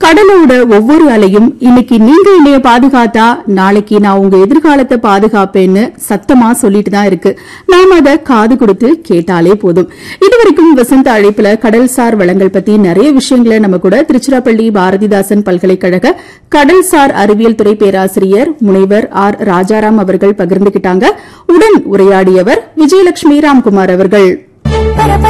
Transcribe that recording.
கடலோட ஒவ்வொரு அலையும் இன்னைக்கு நீங்க என்னைய பாதுகாத்தா நாளைக்கு நான் உங்க எதிர்காலத்தை பாதுகாப்பேன்னு சத்தமா சொல்லிட்டு தான் இருக்கு. நாம அதை காது கொடுத்து கேட்டாலே போதும். இதுவரைக்கும் வசந்த அழைப்புல கடல்சார் வளங்கள் பத்தி நிறைய விஷயங்களை நம்ம கூட திருச்சிராப்பள்ளி பாரதிதாசன் பல்கலைக்கழக கடல்சார் அறிவியல் துறை பேராசிரியர் முனைவர் ஆர் ராஜாராம் அவர்கள் பகிர்ந்துகிட்டாங்க. உடன் உரையாடியவர் விஜயலட்சுமி ராம்குமார் அவர்கள்.